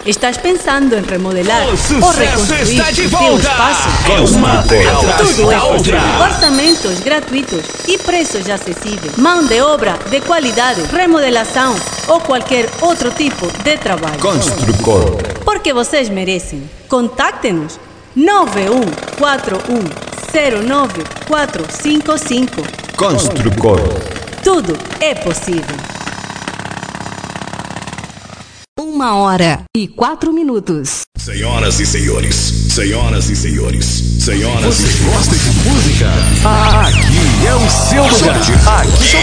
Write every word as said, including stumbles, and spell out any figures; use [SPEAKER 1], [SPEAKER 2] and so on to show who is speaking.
[SPEAKER 1] Estás pensando em remodelar
[SPEAKER 2] O
[SPEAKER 1] ou
[SPEAKER 2] sucesso
[SPEAKER 1] reconstruir
[SPEAKER 2] está de
[SPEAKER 1] o teu
[SPEAKER 2] volta!
[SPEAKER 1] espaço?
[SPEAKER 2] Uma
[SPEAKER 1] Tudo é
[SPEAKER 2] da outra.
[SPEAKER 1] possível. Orçamentos gratuitos e preços acessíveis. Mão de obra de qualidade, remodelação ou qualquer outro tipo de trabalho.
[SPEAKER 3] Construcor.
[SPEAKER 1] Porque vocês merecem. Contacte-nos nove um quatro um zero nove quatro cinco cinco.
[SPEAKER 3] Construcor.
[SPEAKER 1] Tudo é possível.
[SPEAKER 4] Uma hora e quatro minutos.
[SPEAKER 5] Senhoras e senhores, senhoras e senhores, senhoras
[SPEAKER 2] Você
[SPEAKER 5] e senhores.
[SPEAKER 2] gosta de música? Aqui é o seu lugar. Aqui